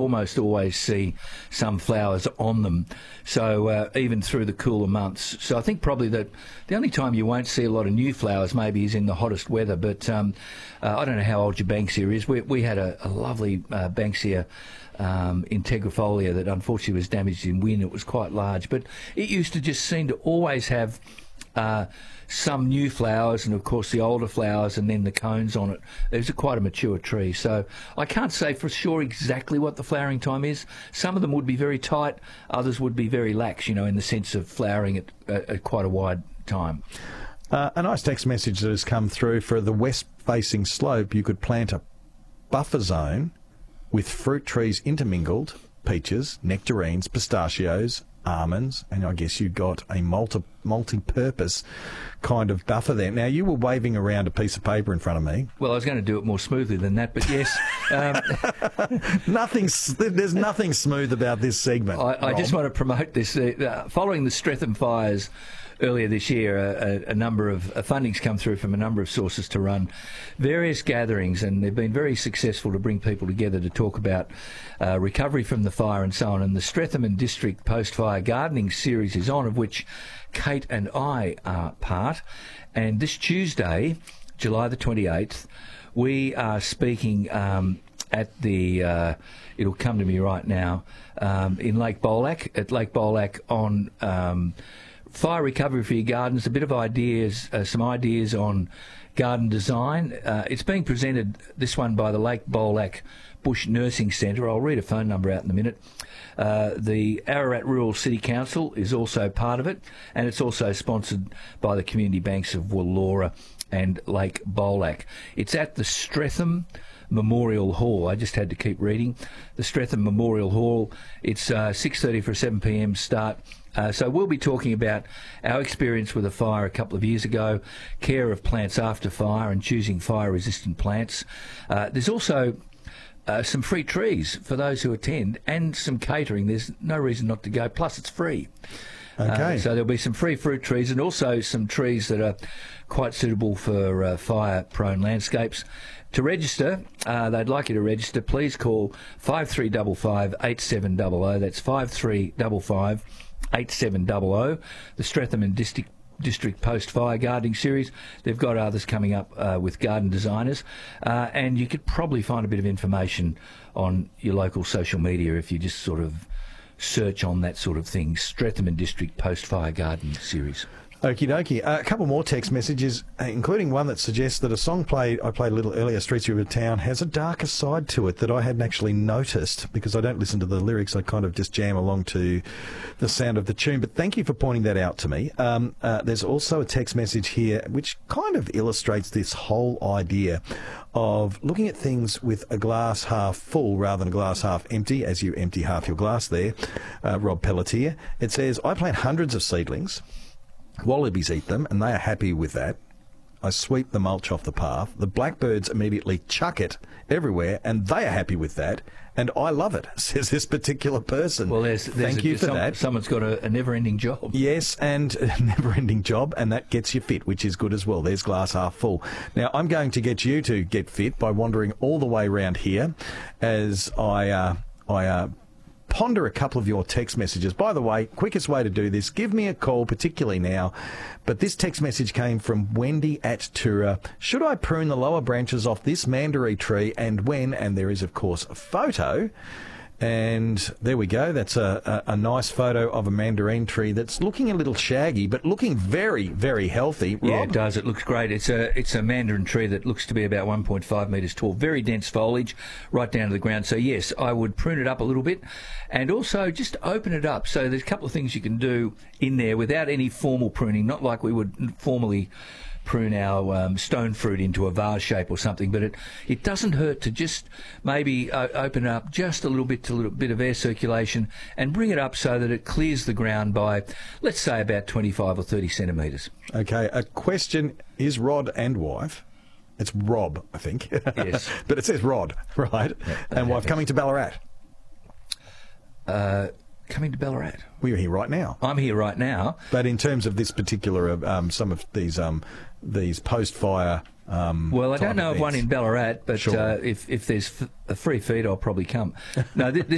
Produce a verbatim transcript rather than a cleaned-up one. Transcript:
almost always see some flowers on them. So uh, even through the cooler months. So I think probably that the only time you won't see a lot of new flowers maybe is in the hottest weather. But um, uh, I don't know how old your Banksia is. We, we had a, a lovely uh, Banksia um, integrifolia that unfortunately was damaged in wind. It was quite large, but it used to just seem to always have uh, some new flowers and, of course, the older flowers and then the cones on it. It was a quite a mature tree. So I can't say for sure exactly what the flowering time is. Some of them would be very tight, others would be very lax, you know, in the sense of flowering at, at, at quite a wide time. Uh, a nice text message that has come through: for the west-facing slope, you could plant a buffer zone with fruit trees intermingled, peaches, nectarines, pistachios, almonds, and I guess you got a multi, multi-purpose kind of buffer there. Now, you were waving around a piece of paper in front of me. Well, I was going to do it more smoothly than that, but yes. Um, nothing. There's nothing smooth about this segment. I, I just want to promote this. Uh, following the Streatham fires earlier this year, a, a number of uh, fundings come through from a number of sources to run various gatherings, and they've been very successful to bring people together to talk about uh, recovery from the fire and so on. And the Streatham and District Post-Fire Gardening Series is on, of which Kate and I are part. And this Tuesday, July the twenty-eighth, we are speaking um, at the, uh, it'll come to me right now, um, in Lake Bolac, at Lake Bolac on Um, fire recovery for your gardens, a bit of ideas, uh, some ideas on garden design. Uh, it's being presented, this one, by the Lake Bolac Bush Nursing Centre. I'll read a phone number out in a minute. Uh, the Ararat Rural City Council is also part of it, and it's also sponsored by the community banks of Wollora and Lake Bolac. It's at the Streatham Memorial Hall. I just had to keep reading. The Streatham Memorial Hall. It's uh, six thirty for a seven p m start. Uh, so we'll be talking about our experience with a fire a couple of years ago, care of plants after fire and choosing fire-resistant plants. Uh, there's also uh, some free trees for those who attend and some catering. There's no reason not to go, plus it's free. Okay. Uh, so there'll be some free fruit trees and also some trees that are quite suitable for uh, fire-prone landscapes. To register, uh, they'd like you to register. Please call five three five five, eight seven zero zero. That's five three five five, eight seven zero zero. The Streatham and District District Post-Fire Gardening Series. They've got others coming up uh, with garden designers. Uh, and you could probably find a bit of information on your local social media if you just sort of search on that sort of thing. Streatham and District Post-Fire Gardening Series. Okie dokie. Uh, a couple more text messages, uh, including one that suggests that a song played I played a little earlier, Streets of Town, has a darker side to it that I hadn't actually noticed because I don't listen to the lyrics. I kind of just jam along to the sound of the tune. But thank you for pointing that out to me. Um, uh, there's also a text message here which kind of illustrates this whole idea of looking at things with a glass half full rather than a glass half empty, as you empty half your glass there, uh, Rob Pelletier. It says, I plant hundreds of seedlings. Wallabies eat them, and they are happy with that. I sweep the mulch off the path. The blackbirds immediately chuck it everywhere, and they are happy with that. And I love it, says this particular person. Well, there's, there's Thank a, you for some, that. Someone's got a, a never-ending job. Yes, and a never-ending job, and that gets you fit, which is good as well. There's glass half full. Now, I'm going to get you to get fit by wandering all the way around here as I... Uh, I uh, ponder a couple of your text messages. By the way, quickest way to do this, give me a call, particularly now. But this text message came from Wendy at Tura. Should I prune the lower branches off this mandaree tree and when? And there is, of course, a photo. And there we go. That's a, a, a nice photo of a mandarin tree that's looking a little shaggy, but looking very, very healthy. Rob? Yeah, it does. It looks great. It's a it's a mandarin tree that looks to be about one point five metres tall. Very dense foliage, right down to the ground. So yes, I would prune it up a little bit, and also just open it up. So there's a couple of things you can do in there without any formal pruning. Not like we would formally prune our um, stone fruit into a vase shape or something, but it, it doesn't hurt to just maybe uh, open it up just a little bit to a little bit of air circulation and bring it up so that it clears the ground by, let's say, about twenty-five or thirty centimetres. Okay, a question is Rod and wife. It's Rob, I think. Yes. But it says Rod, right? Yeah, and wife coming to Ballarat. Uh, coming to Ballarat. We're here right now. I'm here right now. But in terms of this particular, um, some of these um, these post-fire um, well, I don't know events. of one in Ballarat, but Sure. uh, if, if there's f- a free feed, I'll probably come. No, th-